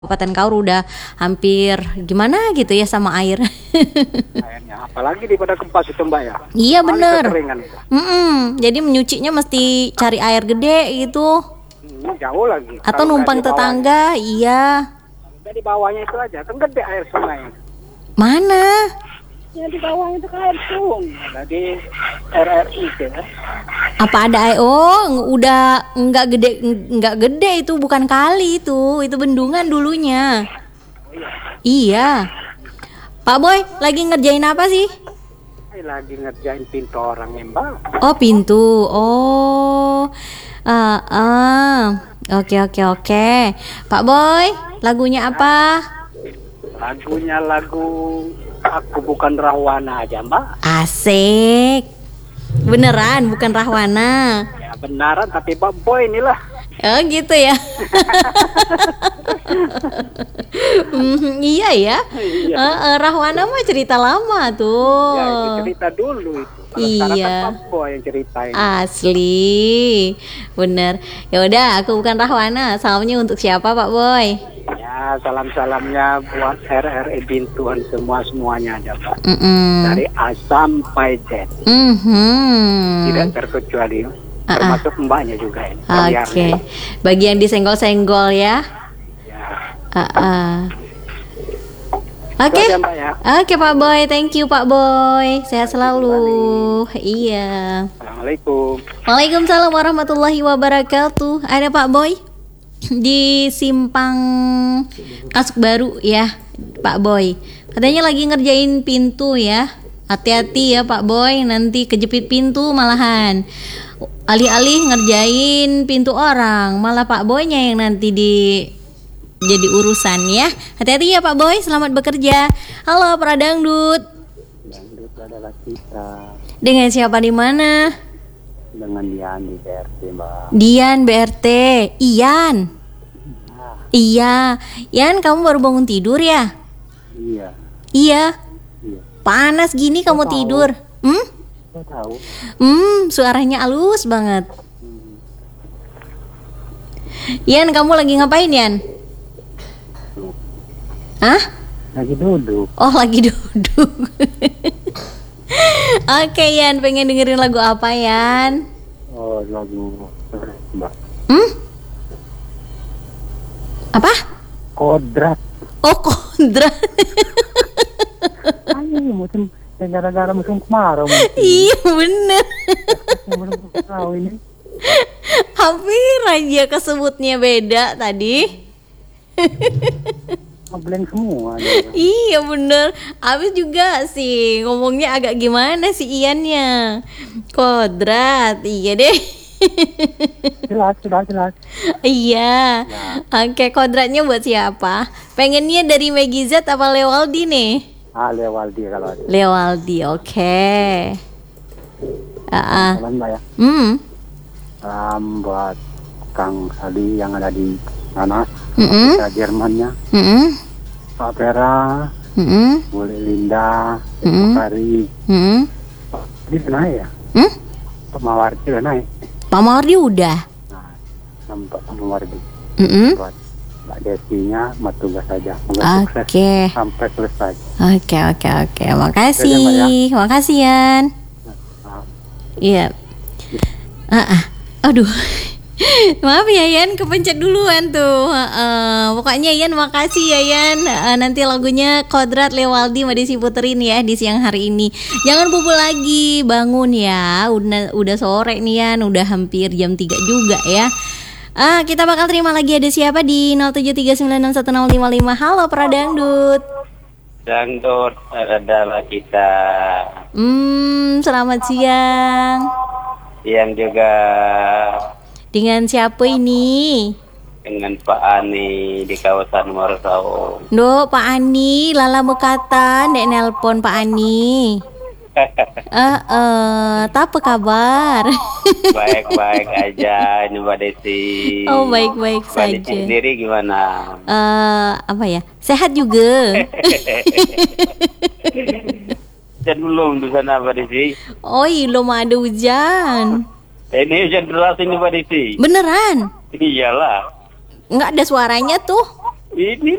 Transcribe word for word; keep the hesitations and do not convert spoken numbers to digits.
Kabupaten Kaur udah hampir gimana gitu ya sama air. Airnya, apalagi di pada Kempas itu Mbak ya. Iya bener. Mm-mm. Jadi menyucinya mesti cari air gede gitu. Hmm, jauh lagi. Atau Kalau numpang di bawahnya- tetangga, iya. Udah di bawahnya itu aja, kan gede air sungai. Mana? Ya di bawahnya itu kan air sungai. Jadi R R I itu ya. Apa ada air? Oh, udah nggak gede, nggak gede itu bukan kali itu, itu bendungan dulunya. Iya. Pak Boy, lagi ngerjain apa sih? Saya lagi ngerjain pintu orang ya Mbak. Oh pintu, oh, ah, ah. Oke oke oke. Pak Boy, lagunya apa? Lagunya lagu Aku Bukan Rahwana aja Mbak. Asik. Beneran, bukan Rahwana. Ya benaran tapi Mbak Boy inilah. Oh gitu ya. Hmm, iya ya. Iya. Eh, eh, Rahwana mah cerita lama tuh. Ya itu cerita dulu itu. Kalau sekarang Iya. kan Mbak Boy yang ceritain. Asli, bener. Ya udah, aku bukan Rahwana. Salamnya untuk siapa Pak Boy? Ya salam-salamnya buat R R I Bintuan semua semuanya ada Mbak. Mm-mm. Dari A sampai Z. Mhm. Tidak terkecuali. Ah, ah. Termasuk mbaknya juga ini. Oke, bagi yang disenggol-senggol ya. Ya. Ah, ah. Oke, Itu aja, Mbak, ya. oke Pak Boy, thank you Pak Boy, sehat selalu. Iya. Assalamualaikum. Waalaikumsalam warahmatullahi wabarakatuh. Ada Pak Boy di Simpang Kasuk Baru ya, Pak Boy. Katanya lagi ngerjain pintu ya. Hati-hati ya Pak Boy, nanti kejepit pintu malahan. Alih-alih ngerjain pintu orang, malah Pak Boynya yang nanti di jadi urusan ya. Hati-hati ya Pak Boy, selamat bekerja. Halo Pradangdut. Dangdut adalah kita Dengan siapa di mana? dengan Dian di B R T Mbak. Dian B R T. Ian. Iya. Ian, kamu baru bangun tidur ya? Iya. Iya. Iya. Panas gini kamu tahu. tidur. Hmm? Saya tahu. Hmm, suaranya halus banget. Ian, kamu lagi ngapain, Ian? Hah? Lagi duduk. Oh, lagi duduk. Oke, Ian, pengen dengerin lagu apa, Ian? Oh, lagu Mbak. Hmm? Apa? Kodrat. Oh, kodrat. Ayo, musim gara-gara musim kemarau. Iya, bener. Musim kemarau ini. Hampir aja kesebutnya beda tadi. Ngeblank semua. Iya bener. Abis juga sih ngomongnya agak gimana sih Iannya. Kodrat. Iya deh. Jelas, jelas, jelas. Iya. Oke, kodratnya buat siapa? Pengennya dari Meggy Z apa Lewaldi nih? Ah, Lewaldi kalau ada. Lewaldi, oke. Ah, ah. Salam Mbak ya. Hmm. Salam buat Kang Sadi yang ada di sana. Mm-mm. Kita Jermannya. Mm-mm. Pak Vera, Mm-mm. Bu Linda, Mm-mm. Pak Kari. Mm-mm. Ini udah naik ya? Hmm? Pak Mawardi udah naik. Pak Mawardi udah. Nah, nampak Pak Mawardi. Mm-mm. Buat Mbak Desinya, mau tugas saja. Semoga sukses Oke. sampai selesai. Oke oke oke, Oke, Mbak, makasih, makasih Yan. Nah, Iya. Ah, ah. Aduh. Maaf ya Yan, kepencet duluan tuh. Uh, pokoknya Yan makasih ya Yan. Uh, nanti lagunya Kodrat Lewaldi mau Desi puterin ya di siang hari ini. Jangan bubul lagi, bangun ya. Udah udah sore nih Yan, udah hampir jam tiga juga ya. Ah, kita bakal terima lagi ada siapa di nol tujuh tiga sembilan enam satu nol lima lima. Halo Pradangdut. Dangdut adalah kita Hmm, selamat siang. yang juga Dengan siapa ini? dengan Pak Ani di kawasan Morosau. Do, Pak Ani, lala mekatan, dek nelpon Pak Ani. Eh, eh, apa kabar? Baik-baik aja ini Mbak Desi. Oh, baik-baik Mbak saja. Desi sendiri gimana? Eh, apa ya? Sehat juga. Dan belum di sana Mbak Desi. Oh, iya, belum ada hujan. Ini hujan deras ini Mbak Desi. Beneran? Iyalah. Nggak ada suaranya tuh. Ini